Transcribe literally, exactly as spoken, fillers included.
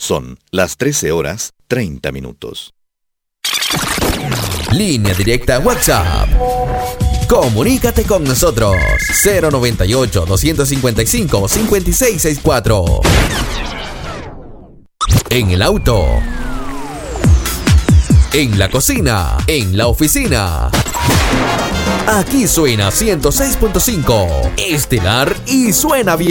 Son las trece horas treinta minutos. Línea directa WhatsApp. Comunícate con nosotros. cero noventa y ocho, doscientos cincuenta y cinco, cincuenta y seis sesenta y cuatro. En el auto, en la cocina, en la oficina. Aquí suena ciento seis punto cinco Estelar y suena bien.